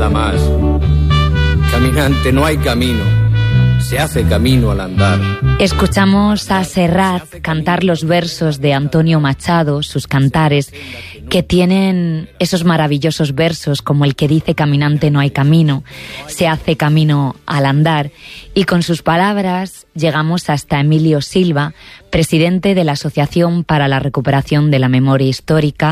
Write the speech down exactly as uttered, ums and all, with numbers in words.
nada más. Caminante, no hay camino, se hace camino al andar. Escuchamos a Serrat cantar los versos de Antonio Machado, sus cantares, que tienen esos maravillosos versos como el que dice: caminante no hay camino, se hace camino al andar. Y con sus palabras llegamos hasta Emilio Silva, presidente de la Asociación para la Recuperación de la Memoria Histórica,